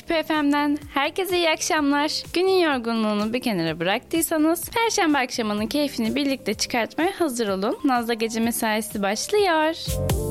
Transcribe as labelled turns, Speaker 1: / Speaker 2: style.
Speaker 1: Küpe FM'den herkese iyi akşamlar. Günün yorgunluğunu bir kenara bıraktıysanız Perşembe akşamının keyfini birlikte çıkartmaya hazır olun. Naz'la Gece Mesaisi başlıyor.